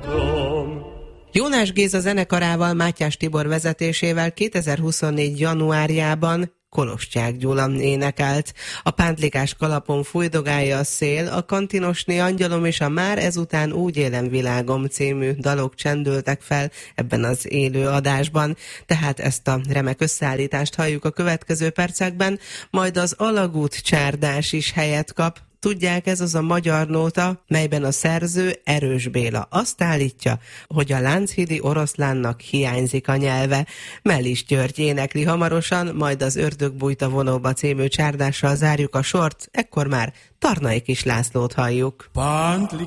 Jónás Géza zenekarával, Mátyás Tibor vezetésével 2024. januárjában Koloscsák Gyula énekelt. A pántlikás kalapon fújdogálja a szél, a kantinosné angyalom és a Már ezután úgy élem világom című dalok csendültek fel ebben az élő adásban. Tehát ezt a remek összeállítást halljuk a következő percekben, majd az alagút csárdás is helyet kap. Tudják, ez az a magyar nóta, melyben a szerző, Erős Béla azt állítja, hogy a lánchídi oroszlánnak hiányzik a nyelve. Mellis György énekli hamarosan, majd az Ördög bújta vonóba című csárdással zárjuk a sort, ekkor már Tarnai Kis Lászlót halljuk.